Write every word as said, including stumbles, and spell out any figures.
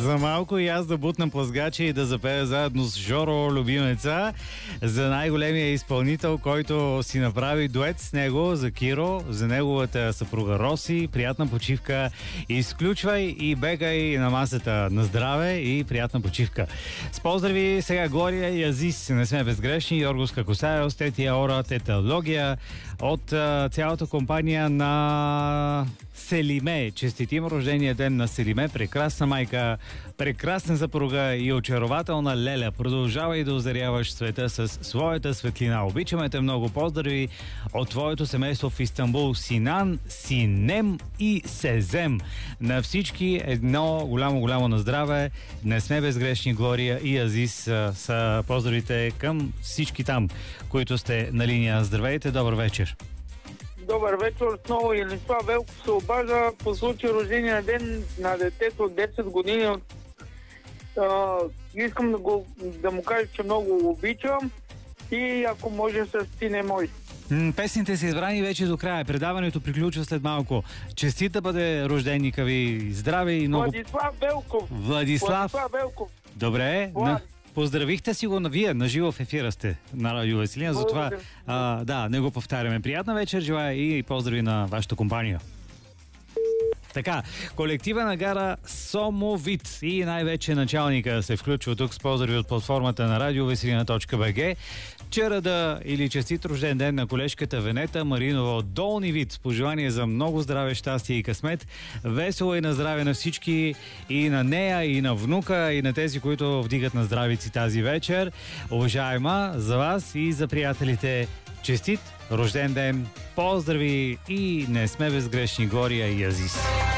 За малко и аз да бутна плъзгача и да запея заедно с Жоро Любимеца за най-големия изпълнител, който си направи дует с него, за Киро, за неговата съпруга Роси. Приятна почивка. Изключвай и бегай на масата на здраве и приятна почивка. С поздрави сега Глория и Азис. Не сме безгрешни. Йоргоска Косаева, Тетия Ора, Тета Логия от а, цялата компания на Селиме. Честитим рождения ден на Селиме. Прекрасна майка, прекрасна съпруга и очарователна Леля. Продължавай да озаряваш света с своята светлина. Обичаме те много. Поздрави от твоето семейство в Истанбул. Синан, Синем и Сезем. На всички едно голямо-голямо на здраве. Не сме безгрешни. Глория и Азис са поздравите към всички там, които сте на линия. Здравейте, добър вечер. Добър вечер, отново Елислав Велков се обажда по случай рождения ден на детето от десет години. А, искам да, го, да му кажа, че много го обичам и ако може с Ти мой. М, песните са избрани вече до края. Предаването приключва след малко. Честит да бъде рожденика ви. Здраве и много... Владислав Велков. Владислав. Владислав Велков. Добре. Влад. На... Поздравихте си го, на вие, на живо в ефира сте на Радио Веселина, затова а, да, не го повтаряме. Приятна вечер, желая и поздрави на вашата компания. Така, колектива на гара Сомовит и най-вече началника се включва тук с поздрави от платформата на радиовеселина точка би джи. Черада или честит рожден ден на колежката Венета Маринова от Долни Вит. Пожелание за много здраве, щастие и късмет. Весело и на здраве на всички, и на нея, и на внука, и на тези, които вдигат на здравици тази вечер. Уважаема, за вас и за приятелите, честит рожден ден, поздрави и не сме безгрешни, Глория и Азис.